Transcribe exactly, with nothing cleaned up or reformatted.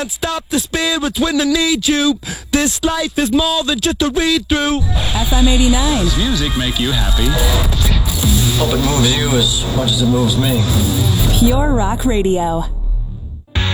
Can't stop the spirits when they need you. This life is more than just a read-through. F M eighty-nine. Does music make you happy? Hope it moves you as much as it moves me. Pure Rock Radio.